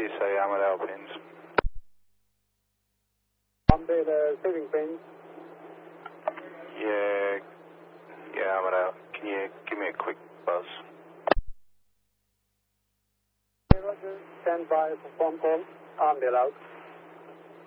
you say I'm at Alpines? Bombay, the receiving pin. Yeah, I'm at Al. Can you give me a quick buzz? Roger, stand by for phone call. Armadale out.